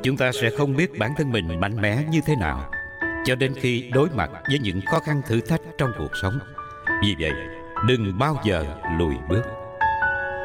chúng ta sẽ không biết bản thân mình mạnh mẽ như thế nào cho đến khi đối mặt với những khó khăn thử thách trong cuộc sống. Vì vậy, đừng bao giờ lùi bước.